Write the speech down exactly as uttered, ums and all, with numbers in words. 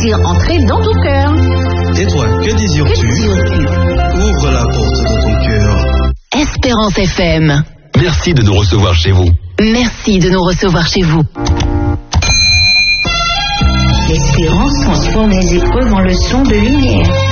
désire entrer dans ton cœur. Et toi, que désires-tu? Que désires-tu? Ouvre la porte de ton cœur. Espérance F M. Merci de nous recevoir chez vous. Merci de nous recevoir chez vous. L'espérance transforme les épreuves en leçons de lumière.